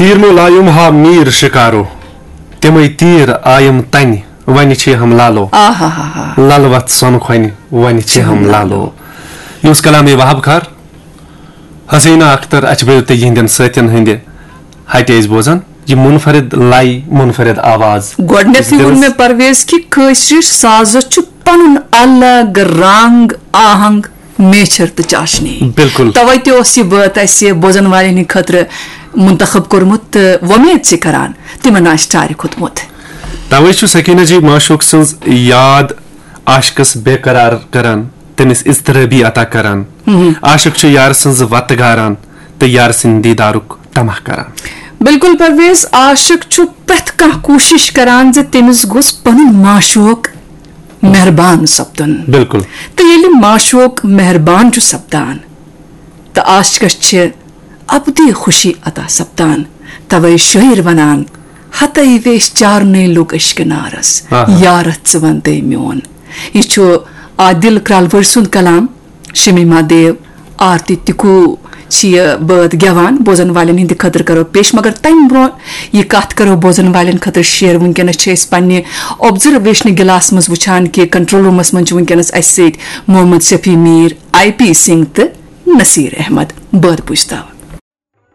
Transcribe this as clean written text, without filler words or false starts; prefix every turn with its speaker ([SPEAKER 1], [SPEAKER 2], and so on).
[SPEAKER 1] तीर लायुम हा मीर शिकारो तिम तीर आयम तन वन हम लालो ललवत सोन खोन वन हम लालो। यह कलाम वहाब खार हसीना अख्तर अचबेल तो यहंदन सतियन हंद हटे बोजान यह मुनफरिद लाई मुनफरिद आवाज
[SPEAKER 2] वोन मे परवेज कि कशर साज पन अलग रंग आहंग मेचर तो चाशनी
[SPEAKER 1] बिल्कुल
[SPEAKER 2] तवे तह बात बोजन वाले खतर मुंतखब कोर्मुत वमेद से करान तिमन आश टार खोतमुत
[SPEAKER 1] तवे सकीना जी माशूक सज याद आशिकस बेकरार करान तमिस इज़तराबी अता करान आशिक यार सज वत गारान तो यार सिंद दीदारुक तमह करान।
[SPEAKER 2] बिल्कुल परवेज आशिक प्रथ कह कोशिश करान तमिस गोस पन माशूक मेहरबान सपदन
[SPEAKER 1] बिल्कुल
[SPEAKER 2] तो ये माशूक मेहरबान सपदान तो आशिकस अबदी खुशी अता सपदान तवे शायर वनान हतई वेश चारने लुक इश्क नारस यारत वंदे म्योन यह आदिल क्रालवर सुंद कलाम शमीमा देव आरती तिकू बात गवान बोजन वाले हंद खतर करो पेश मगर तम ब्रो यह कत करो बोजन वाले खतर शेयर वनकस पे ऑब्जर्वेशन गिलास मज वुचान कि कंट्रोल रूमस मज वनकस मोहम्मद शफी मीर IP सिंह तो नसीर अहमद बात बुझता।